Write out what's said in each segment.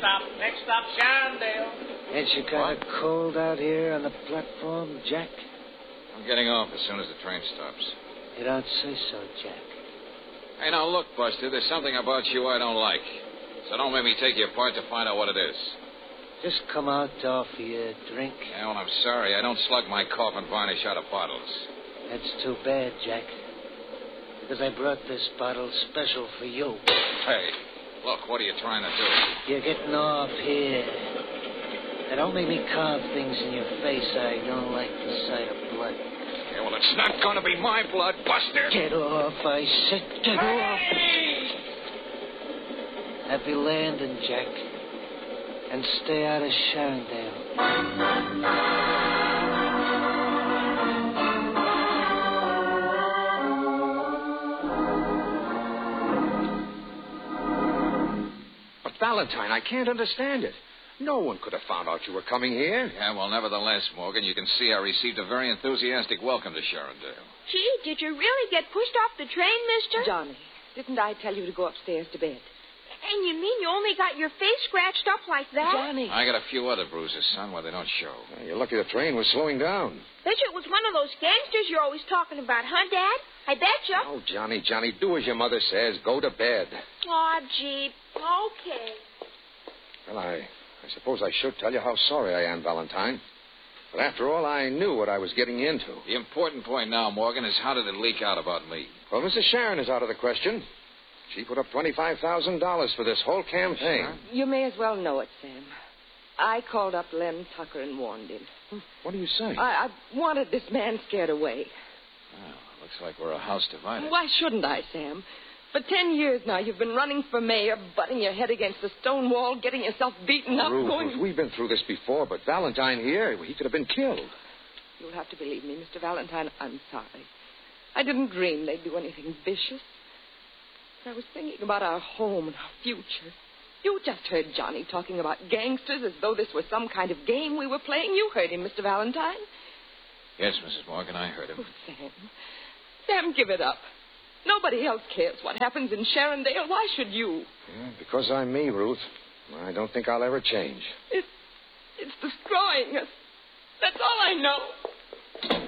Next stop, Sharondale. Ain't you kind of cold out here on the platform, Jack? I'm getting off as soon as the train stops. You don't say so, Jack. Hey, now, look, Buster, there's something about you I don't like. So don't make me take you apart to find out what it is. Just come out to offer you a drink. Yeah, well, I'm sorry. I don't slug my cough and varnish out of bottles. That's too bad, Jack. Because I brought this bottle special for you. Hey, look, what are you trying to do? You're getting off here. Now, don't make me carve things in your face. I don't like the sight of blood. Yeah, well, it's not going to be my blood, Buster. Get off, I said. Get off. Happy landing, Jack. And stay out of Sharondale. But, Valentine, I can't understand it. No one could have found out you were coming here. Yeah, well, nevertheless, Morgan, you can see I received a very enthusiastic welcome to Sharondale. Gee, did you really get pushed off the train, mister? Johnny, didn't I tell you to go upstairs to bed? And you mean you only got your face scratched up like that? Johnny. I got a few other bruises, son, where they don't show. Well, you're lucky the train was slowing down. Bet you it was one of those gangsters you're always talking about, huh, Dad? I bet you. Oh, Johnny, do as your mother says. Go to bed. Aw, gee. Okay. Well, I suppose I should tell you how sorry I am, Valentine. But after all, I knew what I was getting into. The important point now, Morgan, is how did it leak out about me? Well, Mrs. Sharon is out of the question. She put up $25,000 for this whole campaign. Huh? You may as well know it, Sam. I called up Lem Tucker and warned him. What do you say? I wanted this man scared away. Well, looks like we're a house divided. Why shouldn't I, Sam? For 10 years now, you've been running for mayor, butting your head against the stone wall, getting yourself beaten up, Ruth, we've been through this before, but Valentine here, he could have been killed. You'll have to believe me, Mr. Valentine. I'm sorry. I didn't dream they'd do anything vicious. I was thinking about our home and our future. You just heard Johnny talking about gangsters as though this was some kind of game we were playing. You heard him, Mr. Valentine. Yes, Mrs. Morgan, I heard him. Oh, Sam. Sam, give it up. Nobody else cares what happens in Sharondale. Why should you? Yeah, because I'm me, Ruth. I don't think I'll ever change. It's destroying us. That's all I know.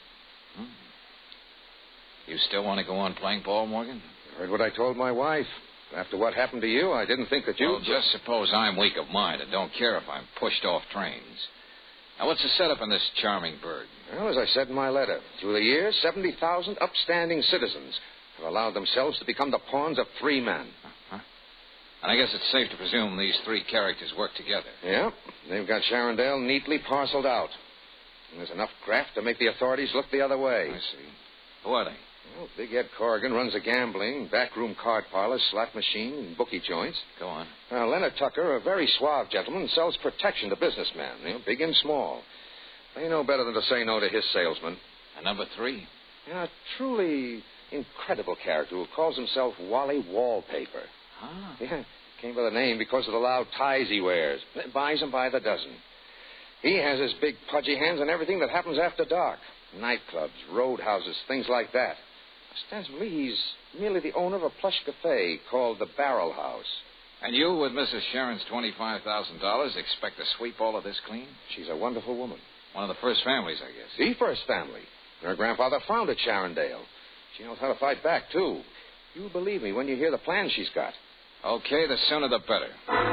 You still want to go on playing ball, Morgan? You heard what I told my wife. After what happened to you, I didn't think that you... Well, just suppose I'm weak of mind and don't care if I'm pushed off trains. Now, what's the setup on this charming bird? Well, as I said in my letter, through the years, 70,000 upstanding citizens have allowed themselves to become the pawns of 3 men. Uh-huh. And I guess it's safe to presume these 3 characters work together. Yeah, they've got Sharondale neatly parceled out. And there's enough graft to make the authorities look the other way. I see. Who are they? Well, Big Ed Corrigan runs a gambling, backroom card parlor, slot machine, and bookie joints. Go on. Leonard Tucker, a very suave gentleman, sells protection to businessmen, big and small. They know better than to say no to his salesman. And number 3? Yeah, a truly incredible character who calls himself Wally Wallpaper. Ah. Yeah, came by the name because of the loud ties he wears. Buys them by the dozen. He has his big pudgy hands on everything that happens after dark. Nightclubs, roadhouses, things like that. Ostensibly, he's merely the owner of a plush cafe called the Barrel House. And you, with Mrs. Sharon's $25,000, expect to sweep all of this clean? She's a wonderful woman. One of the first families, I guess. The first family. Her grandfather founded Sharondale. She knows how to fight back, too. You'll believe me when you hear the plans she's got. Okay, the sooner the better.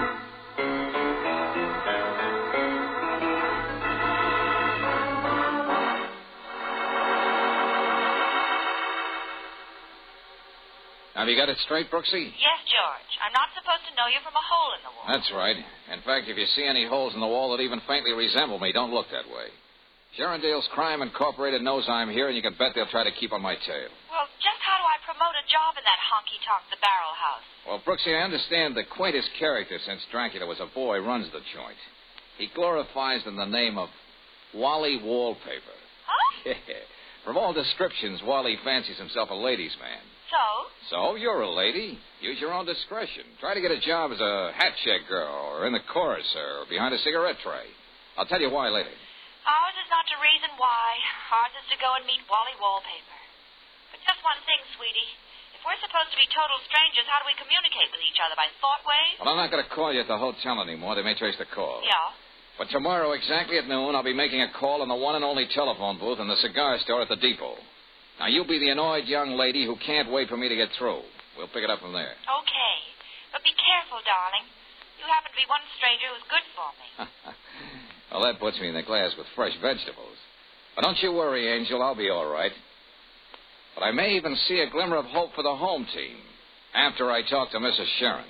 Have you got it straight, Brooksy? Yes, George. I'm not supposed to know you from a hole in the wall. That's right. In fact, if you see any holes in the wall that even faintly resemble me, don't look that way. Sharondale's Crime Incorporated knows I'm here, and you can bet they'll try to keep on my tail. Well, just how do I promote a job in that honky-tonk, the Barrel House? Well, Brooksy, I understand the quaintest character since Dracula was a boy runs the joint. He glorifies in the name of Wally Wallpaper. Huh? From all descriptions, Wally fancies himself a ladies' man. So? So, you're a lady. Use your own discretion. Try to get a job as a hat check girl, or in the chorus, or behind a cigarette tray. I'll tell you why later. Ours is not to reason why. Ours is to go and meet Wally Wallpaper. But just one thing, sweetie. If If we're supposed to be total strangers, how do we communicate with each other? By thought waves? Well, I'm not going to call you at the hotel anymore. They may trace the call. Yeah. But tomorrow, exactly at noon, I'll be making a call on the one and only telephone booth in the cigar store at the depot. Now, you be the annoyed young lady who can't wait for me to get through. We'll pick it up from there. Okay. But be careful, darling. You happen to be one stranger who's good for me. Well, that puts me in the glass with fresh vegetables. But don't you worry, Angel. I'll be all right. But I may even see a glimmer of hope for the home team after I talk to Mrs. Sharon.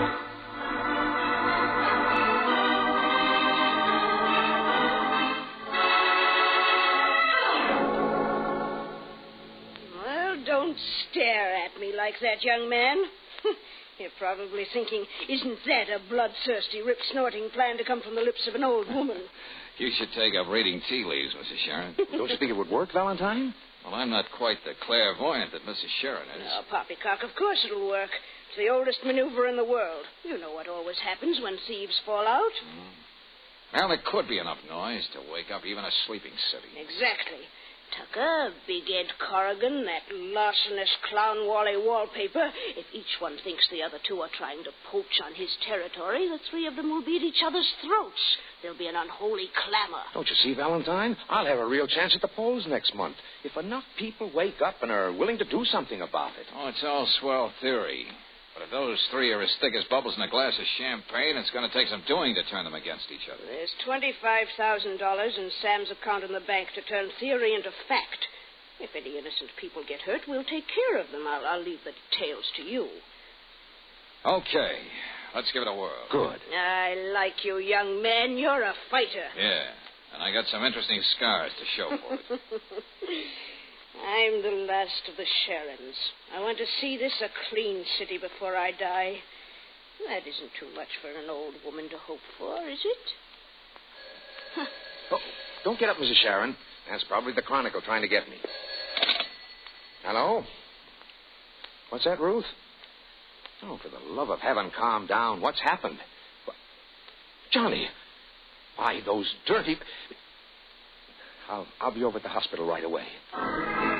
Well, don't stare at me like that, young man. You're probably thinking, isn't that a bloodthirsty, rip-snorting plan to come from the lips of an old woman? You should take up reading tea leaves, Mrs. Sharon. Don't you think it would work, Valentine? Well, I'm not quite the clairvoyant that Mrs. Sharon is. Oh, Poppycock, of course it'll work. It's the oldest maneuver in the world. You know what always happens when thieves fall out. Well, there could be enough noise to wake up even a sleeping city. Exactly. Tucker, Big Ed Corrigan, that larcenous Clown Wally wallpaper. If each one thinks the other two are trying to poach on his territory, the three of them will be at each other's throats. There'll be an unholy clamor. Don't you see, Valentine? I'll have a real chance at the polls next month. If enough people wake up and are willing to do something about it. Oh, it's all swell theory. But if those three are as thick as bubbles in a glass of champagne, it's going to take some doing to turn them against each other. There's $25,000 in Sam's account in the bank to turn theory into fact. If any innocent people get hurt, we'll take care of them. I'll leave the details to you. Okay. Let's give it a whirl. Good. I like you, young man. You're a fighter. Yeah. And I got some interesting scars to show for it. I'm the last of the Sharons. I want to see this a clean city before I die. That isn't too much for an old woman to hope for, is it? Oh, don't get up, Mrs. Sharon. That's probably the Chronicle trying to get me. Hello? What's that, Ruth? Oh, for the love of heaven, calm down. What's happened? Johnny. Why, those dirty... I'll be over at the hospital right away.